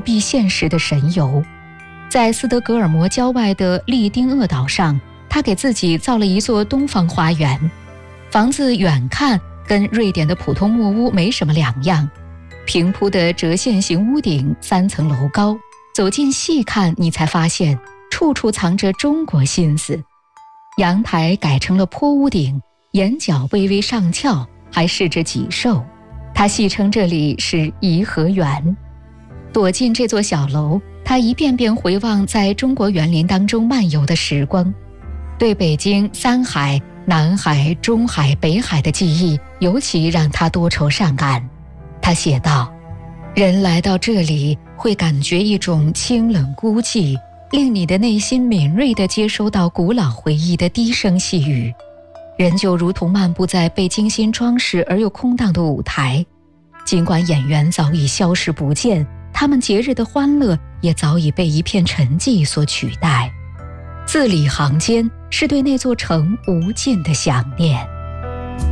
避现实的神游。在斯德哥尔摩郊外的利丁厄岛上，他给自己造了一座东方花园。房子远看跟瑞典的普通木屋没什么两样，平铺的折线型屋顶，3层楼高，走近细看，你才发现处处藏着中国心思。阳台改成了坡屋顶，檐角微微上翘，还饰着脊兽。他戏称这里是颐和园。躲进这座小楼，他一遍遍回望在中国园林当中漫游的时光，对北京3海、南海、中海、北海的记忆尤其让他多愁善感。他写道：人来到这里会感觉一种清冷孤寂，令你的内心敏锐地接收到古老回忆的低声细语。人就如同漫步在被精心装饰而又空荡的舞台，尽管演员早已消失不见，他们节日的欢乐也早已被一片沉寂所取代。字里行间是对那座城无尽的想念。